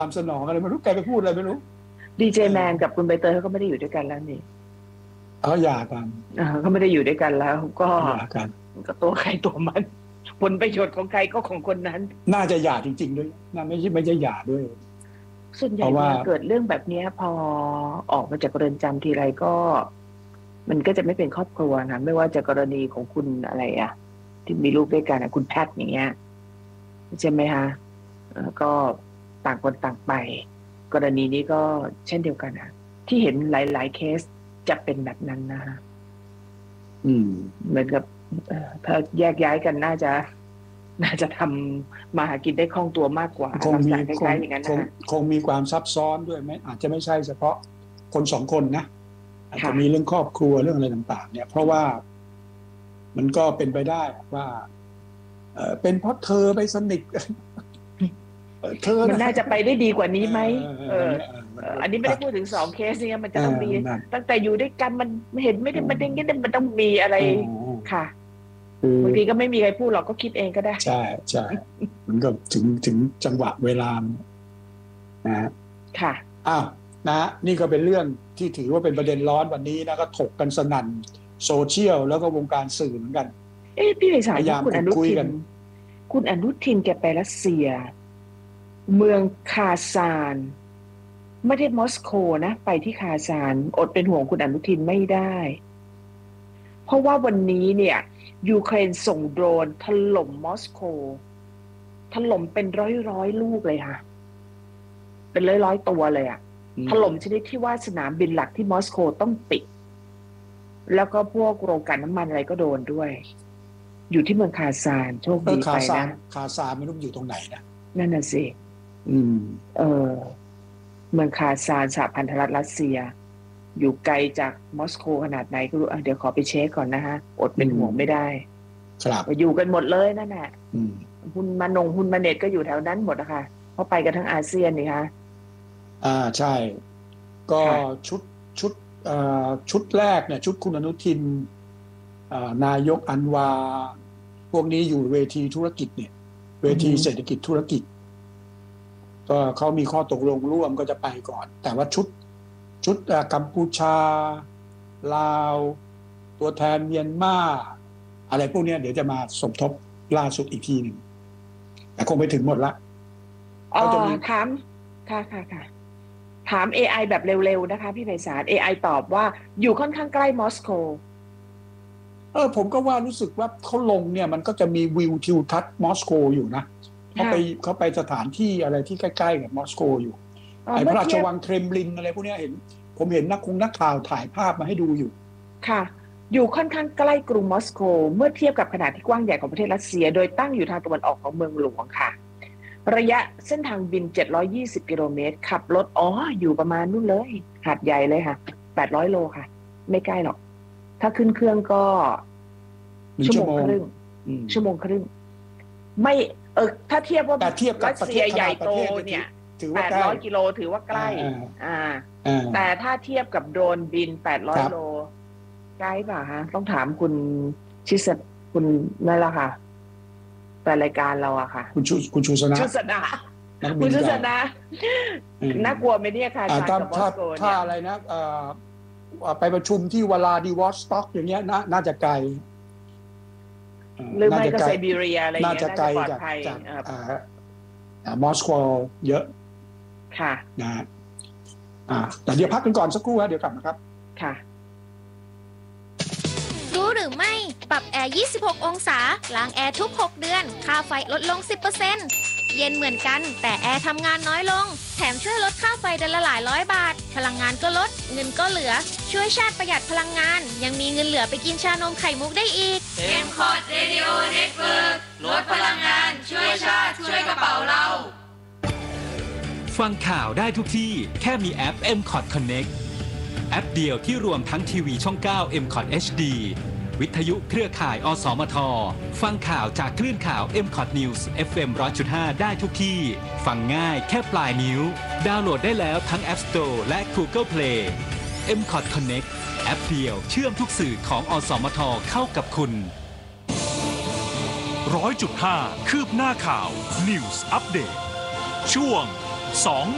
ตามสนองอะไรไม่รู้แกไปพูดอะไรไม่รู้ดีเจแมนกับคุณใบเตยเขาก็ไม่ได้อยู่ด้วยกันแล้วนี่หย่ากันเขาไม่ได้อยู่ด้วยกันแล้วก็หย่ากันก็ตัวใครตัวมันผลประโยชน์ของใครก็ของคนนั้นน่าจะหย่าจริงๆด้วยน่าไม่ใช่หย่าด้วยส่วนใหญ่เกิดเรื่องแบบนี้พอออกมาจากเรือนจำทีไรก็มันก็จะไม่เป็นครอบครัวนะไม่ว่าจะกรณีของคุณอะไรที่มีลูกด้วยกันคุณแพทย์อย่างเงี้ยใช่ไหมคะก็ต่างคนต่างไปกรณีนี้ก็เช่นเดียวกันที่เห็นหลายๆเคสจะเป็นแบบนั้นนะคะเหมือนกับถ้าแยกย้ายกันน่าจะทำมาหากินได้คล่องตัวมากกว่าคงมีคงมีความซับซ้อนด้วยไหมอาจจะไม่ใช่เฉพาะคนสองคนนะอาจจะมีเรื่องครอบครัวเรื่องอะไรต่างๆเนี่ยเพราะว่ามันก็เป็นไปได้ว่าเป็นเพราะเธอไปสนิทเธอมันน่าจะไปได้ดีกว่านี้ไหมอันนี้ไม่ได้พูดถึง2เคสเนี่ยมันจะต้องมีตั้งแต่อยู่ด้วยกันมันเห็นไม่ได้มันอย่างนี้มันต้องมีอะไรค่ะบางทีก็ไม่มีใครพูดหรอกก็คิดเองก็ได้ใช่มันก็ถึงจังหวะเวลานะค่ะนะนี่ก็เป็นเรื่องที่ถือว่าเป็นประเด็นร้อนวันนี้นะก็ถกกันสนั่นโซเชียลแล้วก็วงการสื่อเหมือนกันพี่ไพศาลคุณอนุทินแกไปรัสเซียเมืองคาซานไม่ได้มอสโกนะไปที่คาซานอดเป็นห่วงคุณอนุทินไม่ได้เพราะว่าวันนี้เนี่ยยูเครนส่งโดรนถล่มมอสโกถล่มเป็นร้อยลูกเลยค่ะเป็นร้อยตัวเลยถล่มชนิดที่ว่าสนามบินหลักที่มอสโกต้องปิดแล้วก็พวกโรงกลั่นน้ำมันอะไรก็โดนด้วยอยู่ที่เมืองคาซานโชคดีไปนะคาซานไม่รู้อยู่ตรงไหนนะนั่นน่ะสิเมืองคาซานสหพันธรัฐรัสเซียอยู่ไกลจากมอสโกขนาดไหนก็รู้เดี๋ยวขอไปเช็คก่อนนะฮะอดเป็นห่วงไม่ได้ครับอยู่กันหมดเลยนั่นแหละหุ้นมาเน็ตก็อยู่แถวนั้นหมดนะคะเพราะไปกันทั้งอาเซียนนี่คะใช่ก็ชุดแรกเนี่ยชุดคุณอนุทินนายกอันวาพวกนี้อยู่เวทีธุรกิจเนี่ยเวทีเศรษฐกิจธุรกิจก็เขามีข้อตกลงร่วมก็จะไปก่อนแต่ว่าชุดกัมพูชาลาวตัวแทนเมียนมาอะไรพวกนี้เดี๋ยวจะมาสมทบล่าสุดอีกทีหนึ่งแต่คงไปถึงหมดละถามถาม AI แบบเร็วๆนะคะพี่ไพศาล AI ตอบว่าอยู่ค่อนข้างใกล้มอสโกผมก็ว่ารู้สึกว่าเขาลงเนี่ยมันก็จะมีวิวทิวทัศน์มอสโกอยู่นะเขาไปสถานที่อะไรที่ใกล้ๆกับมอสโกอยู่ไอ้พระราชวังเครมลินอะไรพวกนี้ผมเห็นนักข่าวถ่ายภาพมาให้ดูอยู่ค่ะอยู่ค่อนข้างใกล้กรุงมอสโกเมื่อเทียบกับขนาดที่กว้างใหญ่ของประเทศรัสเซียโดยตั้งอยู่ทางตะวันออกของเมืองหลวงค่ะระยะเส้นทางบิน720กิโลเมตรขับรถอยู่ประมาณนู่นเลยหาดใหญ่เลยค่ะ800โลค่ะไม่ใกล้หรอกถ้าขึ้นเครื่องก็ชั่วโมงครึ่งไม่ถ้าเทียบว่ารัสเซียใหญ่โตเนี่ย800กิโลถือว่าใกล้แต่ถ้าเทียบกับโดรนบิน800โลใกล้ป่ะฮะต้องถามคุณชิสคุณนั่นแหละค่ะแต่รายการเราอะค่ะคุณชูศนาคุณชูศนาน่ากลัวไหมเนี่ยค่ะถ้าอะไรนะไปประชุมที่วลาดิวอสต็อกอย่างเงี้ยน่าจะไกลหรือไม่ก็ไซบีเรียอะไรอย่างเงี้ยน่าจะไกลจากมอสโกเยอะค่ะนะแต่เดี๋ยวพักกันก่อนสักครู่เดี๋ยวกลับมาครับค่ะรู้หรือไม่ปรับแอร์26องศาล้างแอร์ทุก6เดือนค่าไฟลดลง 10% เย็นเหมือนกันแต่แอร์ทำงานน้อยลงแถมช่วยลดค่าไฟเดือนละหลายร้อยบาทพลังงานก็ลดเงินก็เหลือช่วยชาติประหยัดพลังงานยังมีเงินเหลือไปกินชานมไข่มุกได้อีก M-Cot Radio Network ลดพลังงานช่วยชาติช่วยกระเป๋าเราฟังข่าวได้ทุกที่แค่มีแอป M-Cot Connect แอปเดียวที่รวมทั้งทีวีช่อง 9 M-Cot HD วิทยุเครือข่ายอสมทฟังข่าวจากคลื่นข่าว M-Cot News FM 100.5 ได้ทุกที่ฟังง่ายแค่ปลายนิ้วดาวน์โหลดได้แล้วทั้ง App Store และ Google Play M-Cot Connect แอปเดียวเชื่อมทุกสื่อของอสมทเข้ากับคุณ 100.5 คืบหน้าข่าว News Update ช่วง2